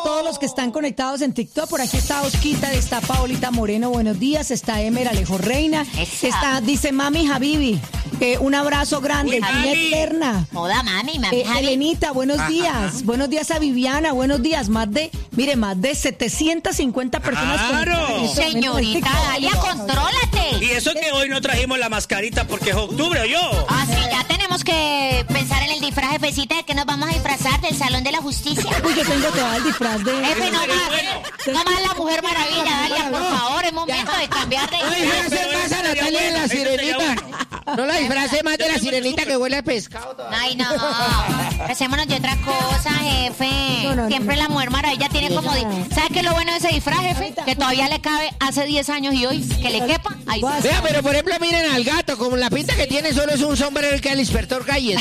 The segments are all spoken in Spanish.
a todos los que están conectados en TikTok. Por aquí está Osquita, está Paolita Moreno, buenos días. Está Emer Alejo Reina. Está, dice Mami Habibi. Un abrazo grande, niña eterna. Joda, mami, Elenita, buenos días. Buenos días a Viviana, buenos días. Más de 750 personas. ¡Claro! Señorita Dalia, contrólate. Y eso que hoy no trajimos la mascarita porque es octubre, ¿o yo? Ah, sí, ya tenemos que pensar en el disfraz, jefecita, de que nos vamos a disfrazar del Salón de la Justicia. Uy, yo tengo todo el disfraz de... Jefe, no más la Mujer Maravilla, Dalia, por favor, es momento de cambiar de... No disfrace más a Natalia de la Sirenita. No la disfrace más de la Sirenita que huele a pescado. Ay, no. Hacémonos de otra cosa, jefe. Siempre la Mujer Maravilla tiene como... ¿Sabe qué es lo bueno de ese disfraz, jefe? Que todavía le cabe hace 10 años y hoy. Que le quepa. Ahí sí. Vea, pero por ejemplo, miren al gato. Como la pinta que tiene solo es un sombrero que el inspector Calles.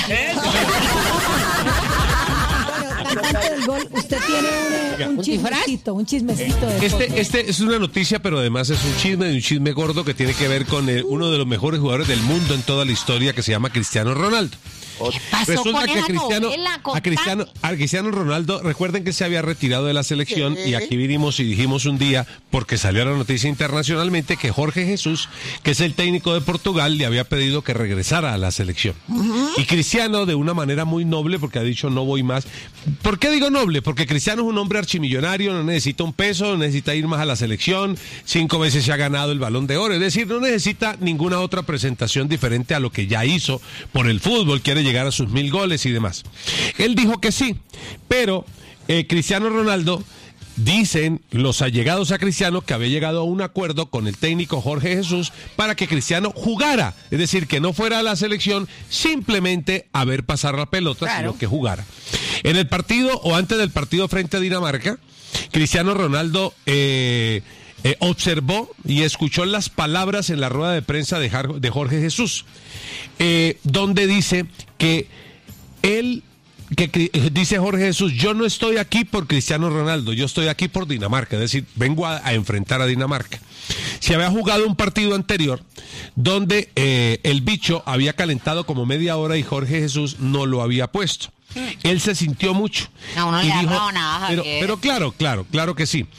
Cantante del gol, usted tiene un chismecito de Este es una noticia, pero además es un chisme gordo que tiene que ver con uno de los mejores jugadores del mundo en toda la historia, que se llama Cristiano Ronaldo. ¿Qué pasó Resulta con que a Cristiano Ronaldo, recuerden que se había retirado de la selección y aquí vinimos y dijimos un día, porque salió la noticia internacionalmente, que Jorge Jesús, que es el técnico de Portugal, le había pedido que regresara a la selección. Y Cristiano, de una manera muy noble, porque ha dicho no voy más. ¿Por qué digo noble? Porque Cristiano es un hombre archimillonario, no necesita un peso, no necesita ir más a la selección, 5 veces se ha ganado el Balón de Oro, es decir, no necesita ninguna otra presentación diferente a lo que ya hizo por el fútbol, quiere llegar a sus 1000 goles y demás. Él dijo que sí, pero Cristiano Ronaldo, dicen los allegados a Cristiano, que había llegado a un acuerdo con el técnico Jorge Jesús para que Cristiano jugara, es decir, que no fuera a la selección simplemente a ver pasar la pelota, sino que jugara. En el partido o antes del partido frente a Dinamarca, Cristiano Ronaldo observó y escuchó las palabras en la rueda de prensa de Jorge Jesús, donde dice que dice Jorge Jesús, yo no estoy aquí por Cristiano Ronaldo, yo estoy aquí por Dinamarca, es decir, vengo a enfrentar a Dinamarca. Se había jugado un partido anterior donde el bicho había calentado como media hora y Jorge Jesús no lo había puesto. Él se sintió mucho. No, y le dijo, nada, pero claro que sí.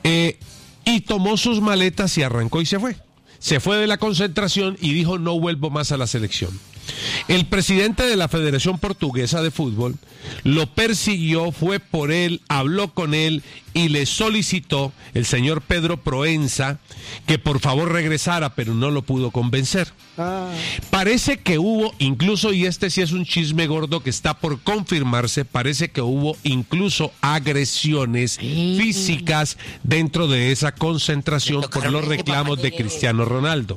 Y tomó sus maletas y arrancó y se fue. Se fue de la concentración y dijo, no vuelvo más a la selección. El presidente de la Federación Portuguesa de Fútbol lo persiguió, fue por él, habló con él y le solicitó, el señor Pedro Proenza, que por favor regresara, pero no lo pudo convencer. Parece que hubo incluso, y este sí es un chisme gordo que está por confirmarse, parece que hubo incluso agresiones físicas dentro de esa concentración por los reclamos de Cristiano Ronaldo.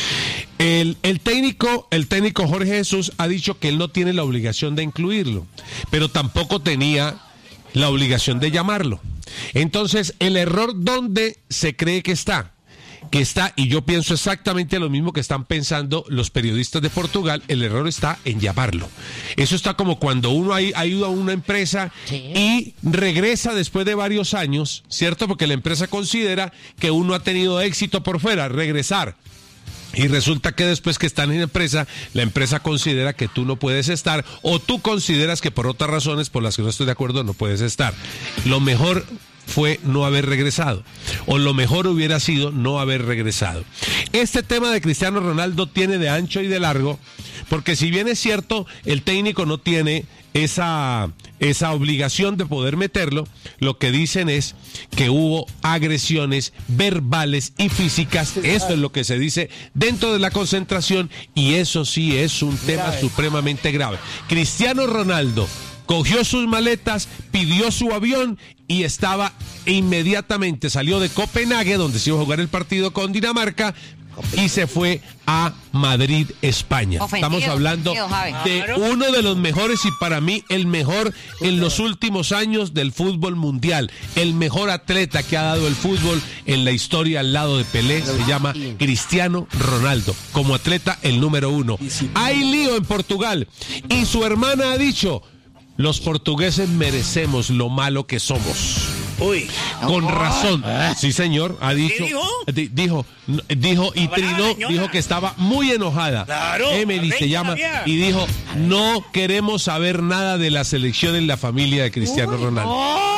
El técnico Jorge Jesús ha dicho que él no tiene la obligación de incluirlo, pero tampoco tenía la obligación de llamarlo. Entonces, el error, ¿dónde se cree que está, y yo pienso exactamente lo mismo que están pensando los periodistas de Portugal, el error está en llamarlo. Eso está como cuando uno ha ido a una empresa y regresa después de varios años, ¿cierto? Porque la empresa considera que uno ha tenido éxito por fuera, regresar. Y resulta que después que están en la empresa considera que tú no puedes estar, o tú consideras que por otras razones por las que no estoy de acuerdo no puedes estar. Lo mejor fue no haber regresado, o lo mejor hubiera sido no haber regresado. Este tema de Cristiano Ronaldo tiene de ancho y de largo, porque si bien es cierto, el técnico no tiene esa obligación de poder meterlo, lo que dicen es que hubo agresiones verbales y físicas, eso es lo que se dice dentro de la concentración, y eso sí es un tema supremamente grave. Cristiano Ronaldo cogió sus maletas, pidió su avión y inmediatamente salió de Copenhague, donde se iba a jugar el partido con Dinamarca, y se fue a Madrid, España. Estamos hablando de uno de los mejores, y para mí el mejor en los últimos años del fútbol mundial, el mejor atleta que ha dado el fútbol en la historia al lado de Pelé, se llama Cristiano Ronaldo, como atleta el número 1. Hay lío en Portugal y su hermana ha dicho, los portugueses merecemos lo malo que somos. Uy. Con razón. Sí, señor, ha dicho. ¿Qué dijo y trinó, dijo que estaba muy enojada. Claro. Emily se llama y dijo, no queremos saber nada de la selección en la familia de Cristiano Ronaldo.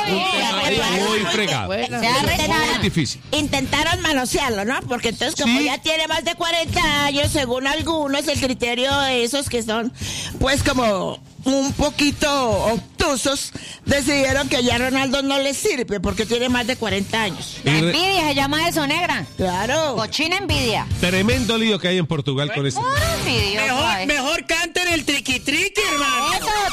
muy fregado. Muy difícil. Intentaron manosearlo, ¿no? Porque entonces como ya tiene más de 40 años, según algunos, el criterio de esos que son, pues como un poquito obtusos, decidieron que ya Ronaldo no les sirve porque tiene más de 40 años. La envidia se llama eso, negra. Claro. Cochina envidia. Tremendo lío que hay en Portugal con esto. Mejor Mejor canten el triqui triqui, hermano. Eso.